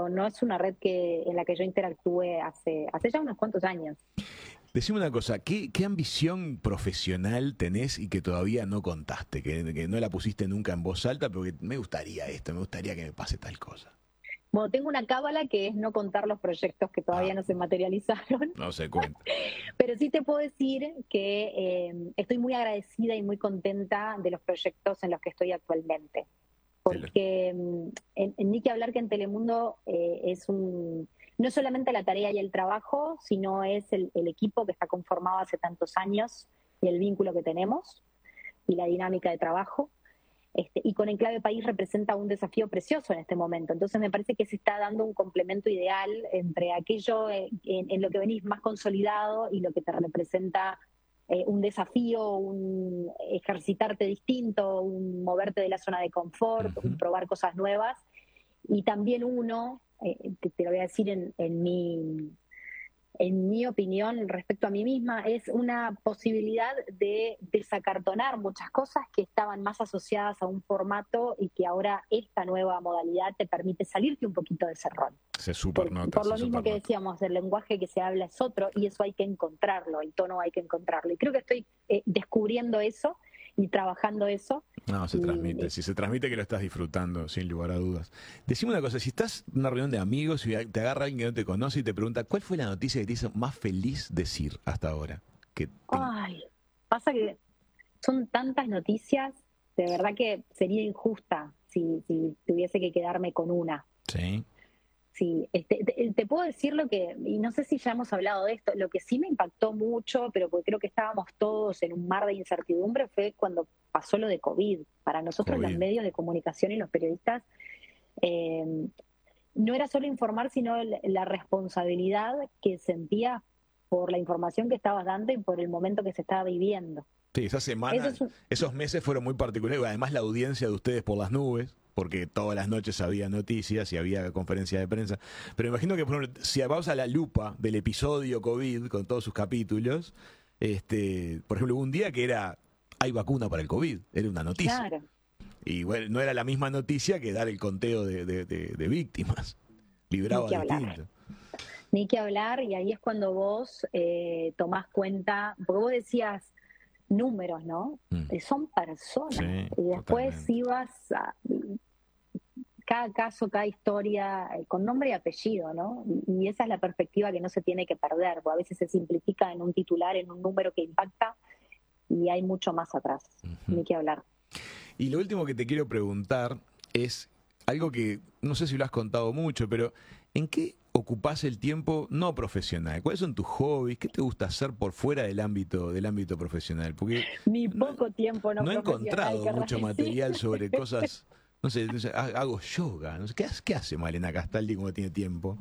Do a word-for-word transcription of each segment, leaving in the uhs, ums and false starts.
no es una red que en la que yo interactúe hace, hace ya unos cuantos años. Decime una cosa, ¿qué, qué ambición profesional tenés y que todavía no contaste, que, que no la pusiste nunca en voz alta, pero que me gustaría esto, me gustaría que me pase tal cosa? Bueno, tengo una cábala que es no contar los proyectos que todavía Ah, no se materializaron, no se cuenta. pero sí te puedo decir que eh, estoy muy agradecida y muy contenta de los proyectos en los que estoy actualmente. Porque mm, en, en Ni que hablar que en Telemundo eh, es un, no es solamente la tarea y el trabajo, sino es el, el equipo que está conformado hace tantos años y el vínculo que tenemos y la dinámica de trabajo. Este, y con Enclave País representa un desafío precioso en este momento. Entonces me parece que se está dando un complemento ideal entre aquello en, en lo que venís más consolidado y lo que te representa eh, un desafío, un ejercitarte distinto, un moverte de la zona de confort, uh-huh. un probar cosas nuevas. Y también uno, eh, te, te lo voy a decir en, en mi... en mi opinión, respecto a mí misma, es una posibilidad de desacartonar muchas cosas que estaban más asociadas a un formato y que ahora esta nueva modalidad te permite salirte un poquito de ese rol. Se supernota. Por, por lo se mismo supernota. que decíamos, el lenguaje que se habla es otro y eso hay que encontrarlo, el tono hay que encontrarlo. Y creo que estoy eh, descubriendo eso y trabajando eso. No, se y, transmite. Si se transmite que lo estás disfrutando, sin lugar a dudas. Decime una cosa, si estás en una reunión de amigos y te agarra alguien que no te conoce y te pregunta, ¿cuál fue la noticia que te hizo más feliz decir hasta ahora? Que te... Ay, pasa que son tantas noticias, de verdad que sería injusta si, si tuviese que quedarme con una. Sí. Sí, este, te, te puedo decir lo que, y no sé si ya hemos hablado de esto, lo que sí me impactó mucho, pero porque creo que estábamos todos en un mar de incertidumbre, fue cuando pasó lo de COVID. Para nosotros COVID. los medios de comunicación y los periodistas, eh, no era solo informar, sino la responsabilidad que sentías por la información que estabas dando y por el momento que se estaba viviendo. Sí, esa semana, es un... esos meses fueron muy particulares, además la audiencia de ustedes por las nubes, porque todas las noches había noticias y había conferencias de prensa, pero imagino que, por ejemplo, si vamos a la lupa del episodio COVID con todos sus capítulos, este, por ejemplo, hubo un día que era, hay vacuna para el COVID, era una noticia. Claro. Y bueno, no era la misma noticia que dar el conteo de, de, de, de víctimas, libraba Ni que distinto. Hablar. Ni que hablar, y ahí es cuando vos eh, tomás cuenta, porque vos decías números, ¿no? Mm. Son personas. Sí, y después totalmente. ibas a cada caso, cada historia, eh, con nombre y apellido, ¿no? Y, y esa es la perspectiva que no se tiene que perder, porque a veces se simplifica en un titular, en un número que impacta, y hay mucho más atrás, uh-huh. Ni que hablar. Y lo último que te quiero preguntar es algo que no sé si lo has contado mucho, pero ¿en qué ocupás el tiempo no profesional? ¿Cuáles son tus hobbies? ¿Qué te gusta hacer por fuera del ámbito del ámbito profesional? Porque mi poco no, tiempo no, no he profesional. encontrado mucho decir. material sobre cosas, no sé, hago yoga, no sé, ¿qué, qué hace Malena Castaldi cuando tiene tiempo?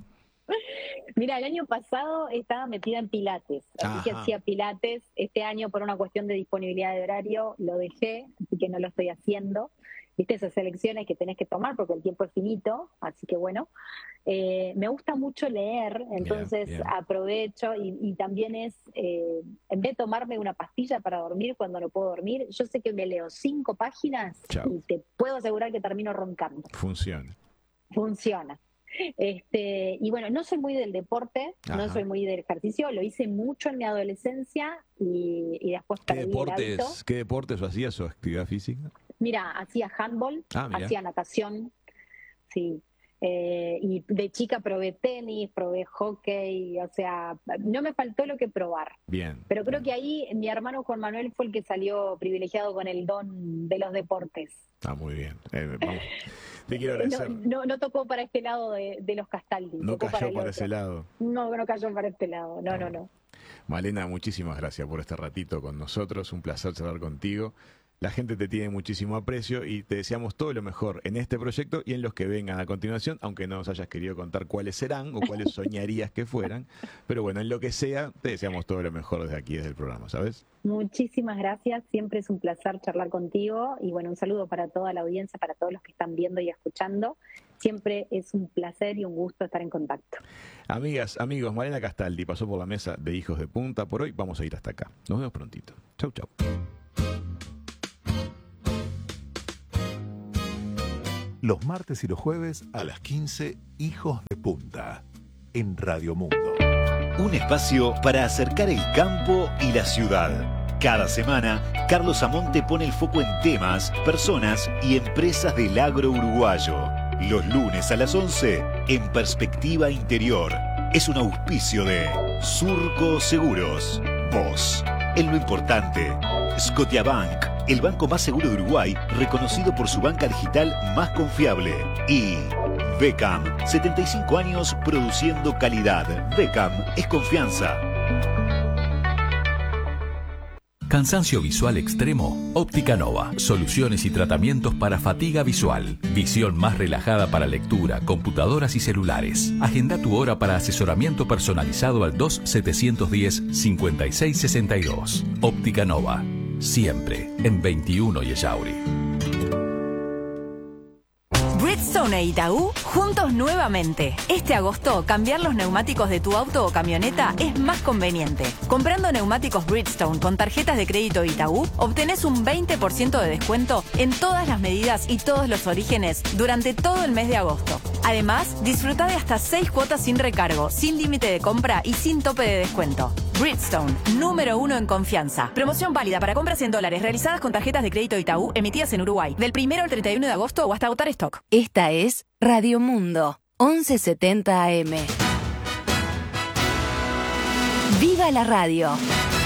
Mira, el año pasado estaba metida en pilates, así Ajá. que hacía pilates. Este año, por una cuestión de disponibilidad de horario, lo dejé, así que no lo estoy haciendo. Viste esas elecciones que tenés que tomar porque el tiempo es finito, así que bueno. Eh, me gusta mucho leer, entonces bien, bien. aprovecho y, y también es, eh, en vez de tomarme una pastilla para dormir cuando no puedo dormir, yo sé que me leo cinco páginas Chao. Y te puedo asegurar que termino roncando. Funciona. Funciona. Este, y bueno, no soy muy del deporte, Ajá. no soy muy del ejercicio, lo hice mucho en mi adolescencia y, y después ¿Qué perdí deportes, el hábito. ¿Qué deportes hacías o actividad física? Mira, hacía handball, ah, hacía natación, sí. Eh, y de chica probé tenis, probé hockey, o sea, no me faltó lo que probar. Bien. Pero creo bien. que ahí mi hermano Juan Manuel fue el que salió privilegiado con el don de los deportes. Ah, muy bien. Eh, vamos. Te quiero agradecer. No, no, no tocó para este lado de, de los Castaldi. No tocó cayó para, para ese lado. No, no cayó para este lado. No, no, no, no. Malena, muchísimas gracias por este ratito con nosotros. Un placer charlar contigo. La gente te tiene muchísimo aprecio y te deseamos todo lo mejor en este proyecto y en los que vengan a continuación, aunque no nos hayas querido contar cuáles serán o cuáles soñarías que fueran. Pero bueno, en lo que sea, te deseamos todo lo mejor desde aquí, desde el programa, ¿sabes? Muchísimas gracias, siempre es un placer charlar contigo y bueno, un saludo para toda la audiencia, para todos los que están viendo y escuchando. Siempre es un placer y un gusto estar en contacto. Amigas, amigos, Malena Castaldi pasó por la mesa de Hijos de Punta. Por hoy vamos a ir hasta acá. Nos vemos prontito. Chau, chau. Los martes y los jueves a las quince, Hijos de Punta, en Radio Mundo. Un espacio para acercar el campo y la ciudad. Cada semana, Carlos Amonte pone el foco en temas, personas y empresas del agro uruguayo. Los lunes a las once, en Perspectiva Interior. Es un auspicio de Surco Seguros. Vos, en lo importante. Scotiabank, el banco más seguro de Uruguay, reconocido por su banca digital más confiable. Y Beckham, setenta y cinco años produciendo calidad. Beckham es confianza. Cansancio visual extremo, Óptica Nova. Soluciones y tratamientos para fatiga visual. Visión más relajada para lectura, computadoras y celulares. Agenda tu hora para asesoramiento personalizado al dos setecientos diez, cincuenta y seis sesenta y dos. Óptica Nova. Siempre en veintiuno y Ellauri. Bridgestone e Itaú, juntos nuevamente. Este agosto, cambiar los neumáticos de tu auto o camioneta es más conveniente. Comprando neumáticos Bridgestone con tarjetas de crédito Itaú, obtenés un veinte por ciento de descuento en todas las medidas y todos los orígenes durante todo el mes de agosto. Además, disfruta de hasta seis cuotas sin recargo, sin límite de compra y sin tope de descuento. Bridgestone, número uno en confianza. Promoción válida para compras en dólares realizadas con tarjetas de crédito Itaú emitidas en Uruguay, del primero al treinta y uno de agosto o hasta agotar stock. Esta es Radio Mundo, once setenta A M. ¡Viva la radio!